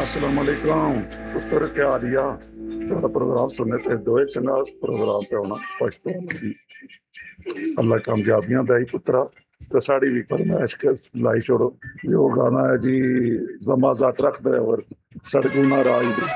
अस्सलाम वालेकुम पुत्र क्या दिया तेरा प्रोग्राम सुनने ते दोए चंगा प्रोग्राम पे होना पाकिस्तान की अल्लाह कामयाबियां दे पुत्रा तो साड़ी भी फरमाइश के लाई छोड़ो जो गाना है जी जमाजा ट्रक ड्राइवर सड़कों ना राज दी